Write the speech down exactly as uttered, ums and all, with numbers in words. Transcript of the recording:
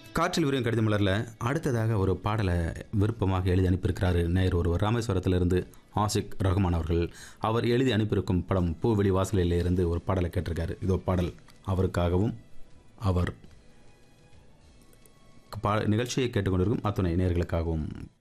காற்றில் விரியும் கடித மலரில் அடுத்ததாக ஒரு பாடலை விருப்பமாக எழுதி அனுப்பியிருக்கிறாரு நேயர் ஒருவர். ராமேஸ்வரத்திலிருந்து ஆசிக் ரஹ்மான் அவர்கள். அவர் எழுதி அனுப்பியிருக்கும் படம் பூவெளி வாசலில் இருந்து ஒரு பாடலை கேட்டிருக்காரு. இதோ பாடல் அவருக்காகவும் அவர் பா நிகழ்ச்சியை கேட்டுக்கொண்டிருக்கும் அத்துணை நேயர்களுக்காகவும்.